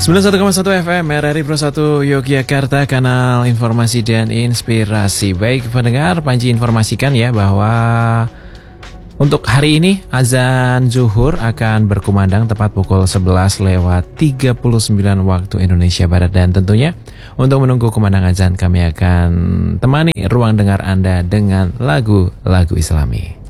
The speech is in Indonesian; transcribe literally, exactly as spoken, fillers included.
sembilan puluh satu koma satu F M R R I Pro satu Yogyakarta, kanal informasi dan inspirasi. Baik pendengar, Panji informasikan ya bahwa untuk hari ini azan zuhur akan berkumandang tepat pukul sebelas lewat tiga puluh sembilan waktu Indonesia Barat. Dan tentunya untuk menunggu kumandang azan kami akan temani ruang dengar Anda dengan lagu-lagu Islami.